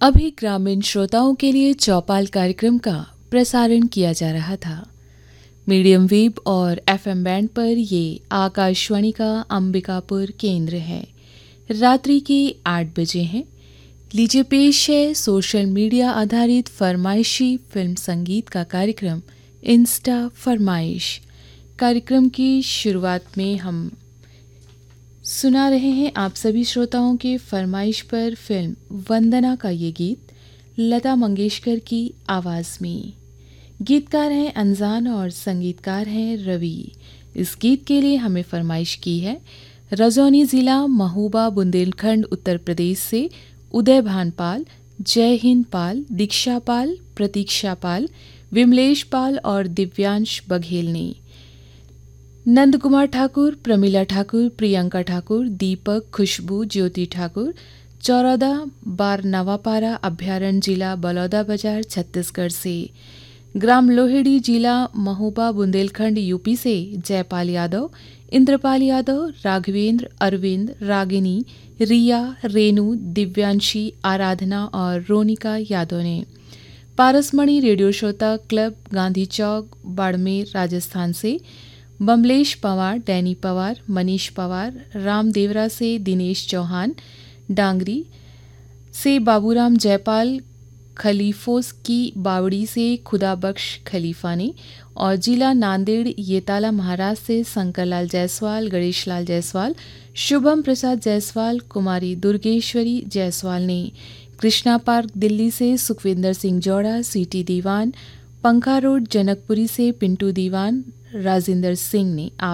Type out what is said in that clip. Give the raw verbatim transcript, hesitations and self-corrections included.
अभी ग्रामीण श्रोताओं के लिए चौपाल कार्यक्रम का प्रसारण किया जा रहा था। मीडियम वेव और एफएम बैंड पर ये आकाशवाणी का अंबिकापुर केंद्र है। रात्रि के आठ बजे हैं। लीजिए पेश है सोशल मीडिया आधारित फरमाइशी फिल्म संगीत का कार्यक्रम इंस्टा फरमाइश। कार्यक्रम की शुरुआत में हम सुना रहे हैं आप सभी श्रोताओं के फरमाइश पर फिल्म वंदना का ये गीत लता मंगेशकर की आवाज़ में। गीतकार हैं अनजान और संगीतकार हैं रवि। इस गीत के लिए हमें फरमाइश की है रजौनी ज़िला महोबा बुंदेलखंड उत्तर प्रदेश से उदय भानपाल, जय हिंद पाल, दीक्षा पाल, प्रतीक्षा पाल, विमलेश पाल और दिव्यांश बघेल ने। नंद कुमार ठाकुर, प्रमिला ठाकुर, प्रियंका ठाकुर, दीपक, खुशबू, ज्योति ठाकुर, चौरादा बार नवापारा अभ्यारण्य जिला बलौदाबाजार छत्तीसगढ़ से। ग्राम लोहेड़ी जिला महोबा बुंदेलखंड यूपी से जयपाल यादव, इंद्रपाल यादव, राघवेंद्र, अरविंद, रागिनी, रिया, रेणु, दिव्यांशी, आराधना और रोनिका यादव ने। पारसमणि रेडियो श्रोता क्लब, गांधी चौक, बाड़मेर, राजस्थान से बमलेश पवार, डैनी पवार, मनीष पवार, रामदेवरा से दिनेश चौहान, डांगरी से बाबूराम जयपाल, खलीफोस की बावड़ी से खुदाबख्श खलीफा ने और जिला नांदेड़ येताला महाराष्ट्र से शंकरलाल जायसवाल, गणेशलाल जायसवाल, शुभम प्रसाद जायसवाल, कुमारी दुर्गेश्वरी जायसवाल ने। कृष्णा पार्क दिल्ली से सुखविंदर सिंह जौड़ा, सीटी दीवान, पंखा रोड जनकपुरी से पिंटू दीवान, राजेंद्र सिंह ने। आप